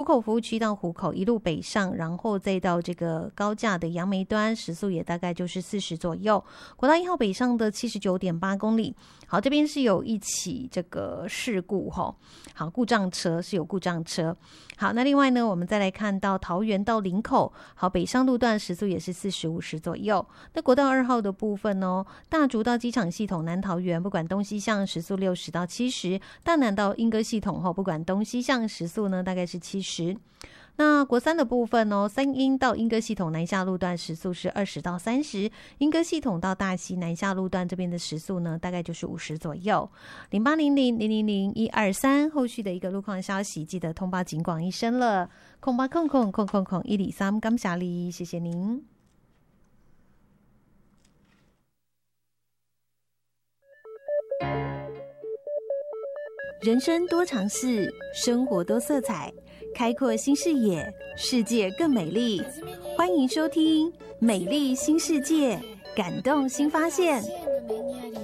口服务区到湖口一路北上，然后再到这个高架的杨梅端，时速也大概就是40左右。国道1号北上的 79.8 公里。好，这边是有一起这个事故齁，好，故障车是有故障车。好，那另外呢，我们再来看到桃园到林口，好，北上路段时速也是40、50左右。那国道2号的部分哦，大竹到机场系统南桃园，不管东西向时速60到70，大南到莺歌系统后，不管东西向时速呢大概是70。那国三的部分哦，三鶯到莺歌系统南下路段时速是20到30，莺歌系统到大溪南下路段这边的时速呢，大概就是50左右。0800000123，后续的一个路况消息，记得通报警广一声了。0800000123，感谢你，谢谢您。人生多尝试，生活多色彩。开阔新视野，世界更美丽。欢迎收听《美丽新世界》，感动新发现。